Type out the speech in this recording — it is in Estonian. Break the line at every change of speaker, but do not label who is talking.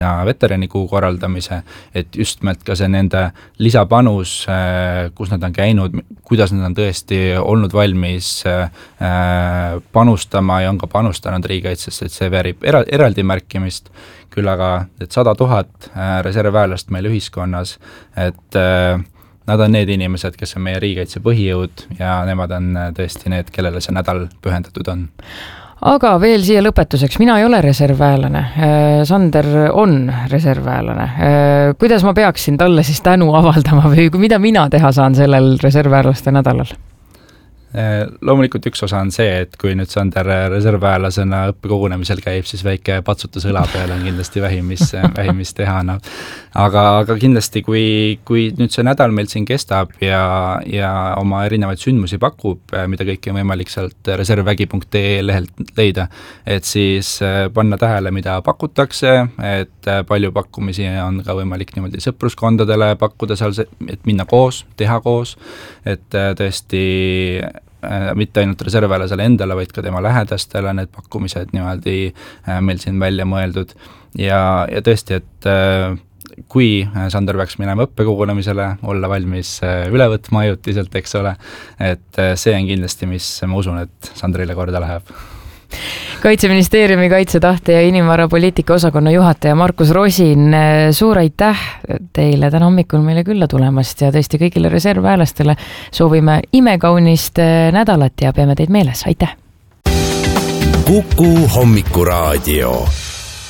ja veteranikuu korraldamise, et just nimelt ka see nende lisapanus, kus nad on käinud, kuidas nad on tõesti olnud valmis panustama ja on ka panustanud riigikaitsesse, et see väärib eraldi märkimist, küll aga et 100 000 reservväelast meil ühiskonnas, et nad on need inimesed, kes on meie riigikaitse põhijõud ja nemad on tõesti need, kellele see nädal pühendatud on.
Aga veel siia lõpetuseks, mina ei ole reservväelane, Sander on reservväelane. Kuidas ma peaksin talle siis tänu avaldama või mida mina teha saan sellel reservväelaste nädalal?
Loomulikult üks osa on see, et kui nüüd Sander reservväelasena õppekogunemisel käib, siis väike patsutus õla peale on kindlasti vähim, mis teha. No. Aga kindlasti, kui nüüd see nädal meil siin kestab ja oma erinevaid sündmusi pakub, mida kõike on võimalik sealt reservvägi.ee lehelt leida, et siis panna tähele, mida pakutakse, et palju pakkumisi on ka võimalik niimoodi sõpruskondadele pakkuda seal, et minna koos, teha koos, et tõesti mitte ainult reservväelasele endale, vaid ka tema lähedastele need pakkumised niimoodi meil siin välja mõeldud ja tõesti, et kui Sander peaks minema õppekogunemisele, olla valmis üle võtma ajutiselt, eks ole, et see on kindlasti, mis ma usun, et Sandrile korda läheb.
Kaitseministeeriumi kaitsetahte ja inimvarapoliitika osakonna juhataja Markus Rosin, suur aitäh teile täna hommikul meile külla tulemast ja tõesti kõigile reservväelastele soovime imekaunist nädalat ja peame teid meeles, aitäh!
Kuku hommikuraadio.